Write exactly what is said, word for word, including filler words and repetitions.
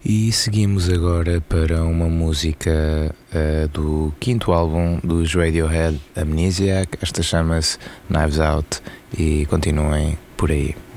E seguimos agora para uma música uh, do quinto álbum dos Radiohead, Amnesiac. Esta chama-se Knives Out e continuem por aí.